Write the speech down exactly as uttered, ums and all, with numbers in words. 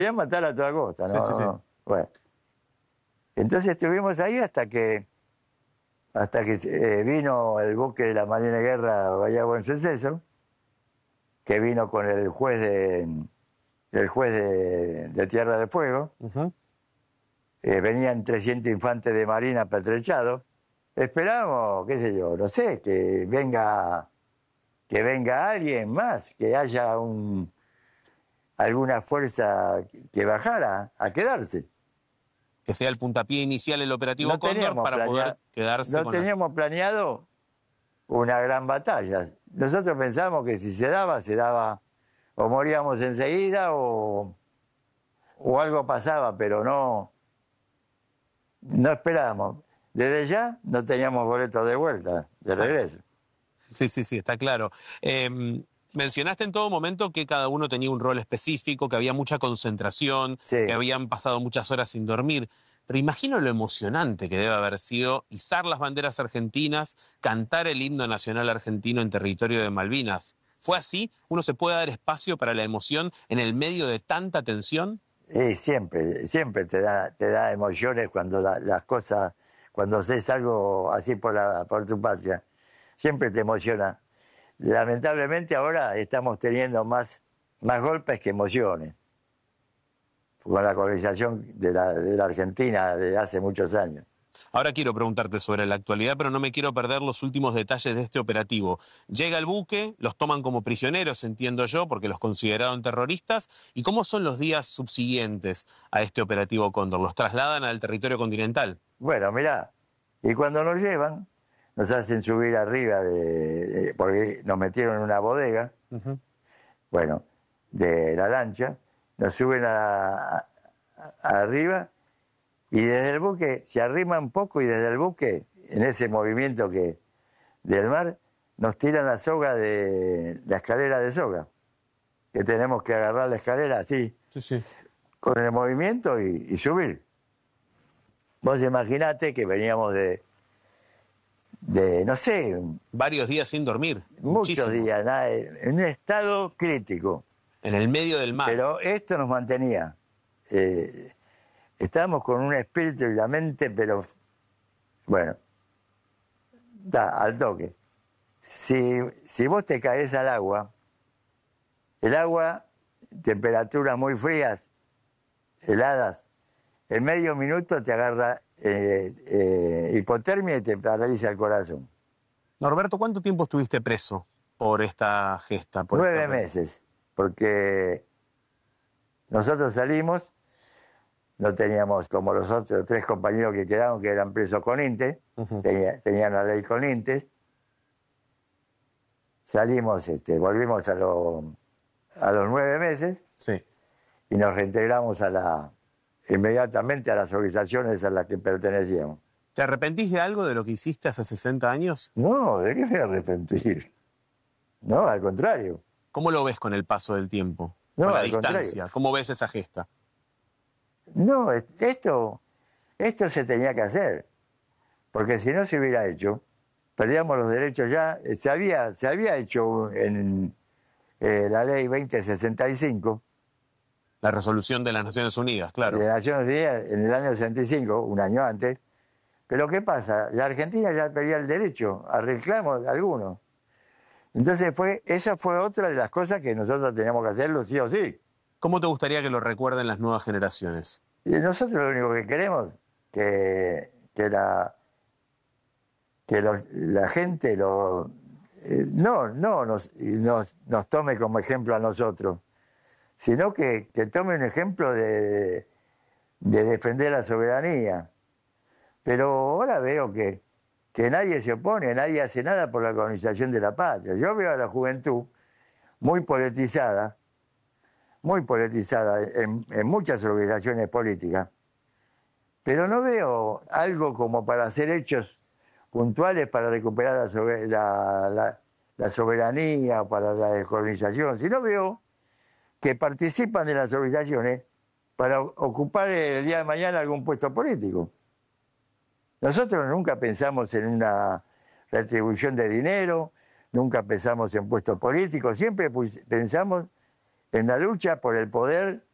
querían matar a toda costa, ¿no? Sí, sí, sí. Bueno. Entonces estuvimos ahí hasta que hasta que eh, vino el buque de la Marina de Guerra Bahía Buen Suceso, que vino con el juez de el juez de, de Tierra del Fuego. Uh-huh. Eh, venían trescientos infantes de marina pertrechados. Esperamos, qué sé yo, no sé, que venga que venga alguien más, que haya un alguna fuerza que bajara a quedarse. Que sea el puntapié inicial el operativo No Cóndor teníamos para planea... poder quedarse no con teníamos las... planeado una gran batalla. Nosotros pensamos que si se daba, se daba o moríamos enseguida o, o algo pasaba, pero no, no esperábamos. Desde ya no teníamos boletos de vuelta, de regreso. Sí, sí, sí, está claro. Eh, mencionaste en todo momento que cada uno tenía un rol específico, que había mucha concentración, Sí. que habían pasado muchas horas sin dormir. Pero imagino lo emocionante que debe haber sido izar las banderas argentinas, cantar el himno nacional argentino en territorio de Malvinas. ¿Fue así? ¿Uno se puede dar espacio para la emoción en el medio de tanta tensión? Y siempre, siempre te da, te da emociones cuando la, las cosas, cuando haces algo así por, la, por tu patria. Siempre te emociona. Lamentablemente ahora estamos teniendo más, más golpes que emociones, con la colonización de la, de la Argentina de hace muchos años. Ahora quiero preguntarte sobre la actualidad, pero no me quiero perder los últimos detalles de este operativo. Llega el buque, los toman como prisioneros, entiendo yo, porque los consideraron terroristas. ¿Y cómo son los días subsiguientes a este operativo Cóndor? ¿Los trasladan al territorio continental? Bueno, mirá, y cuando nos llevan, nos hacen subir arriba, de, de porque nos metieron en una bodega, uh-huh. bueno, de la lancha, nos suben a, a, a arriba. Y desde el buque se arrima un poco y desde el buque, en ese movimiento que del mar, nos tiran la soga de la escalera de soga, que tenemos que agarrar la escalera así, sí, sí. con el movimiento y, y subir. Vos imaginate que veníamos de, de, no sé... Varios días sin dormir. Muchos muchísimos. días, nada, en un estado crítico. En el medio del mar. Pero esto nos mantenía... Eh, Estábamos con un espíritu y la mente, pero bueno, da al toque. Si, si vos te caes al agua, el agua, temperaturas muy frías, heladas, en medio minuto te agarra eh, eh, hipotermia y te paraliza el corazón. Norberto, ¿cuánto tiempo estuviste preso por esta gesta? Por Nueve esta... meses, porque nosotros salimos. No teníamos como los otros tres compañeros que quedaron, que eran presos con INTE, uh-huh. tenía, tenían la ley con INTE. Salimos, este, volvimos a, lo, a los nueve meses sí. y nos reintegramos a la, inmediatamente a las organizaciones a las que pertenecíamos. ¿Te arrepentís de algo de lo que hiciste hace sesenta años? No, ¿de qué me arrepentir? No, al contrario. ¿Cómo lo ves con el paso del tiempo? No, con la al distancia. Contrario. ¿Cómo ves esa gesta? No, esto, esto se tenía que hacer, porque si no se hubiera hecho, perdíamos los derechos ya. Se había, se había hecho en eh, la ley veinte sesenta y cinco. La resolución de las Naciones Unidas, claro. De las Naciones Unidas en el año sesenta y cinco, un año antes. Pero ¿qué pasa? La Argentina ya tenía el derecho a reclamo de algunos. Entonces fue, esa fue otra de las cosas que nosotros teníamos que hacerlo sí o sí. ¿Cómo te gustaría que lo recuerden las nuevas generaciones? Y nosotros lo único que queremos que que la que los, la gente lo eh, no no nos, nos nos tome como ejemplo a nosotros, sino que, que tome un ejemplo de, de defender la soberanía. Pero ahora veo que que nadie se opone, nadie hace nada por la colonización de la patria. Yo veo a la juventud muy politizada. muy politizada en, en muchas organizaciones políticas, pero no veo algo como para hacer hechos puntuales para recuperar la, sober, la, la, la soberanía, para la descolonización, sino veo que participan de las organizaciones para ocupar el día de mañana algún puesto político. Nosotros nunca pensamos en una retribución de dinero, nunca pensamos en puestos políticos, siempre pensamos en la lucha por el poder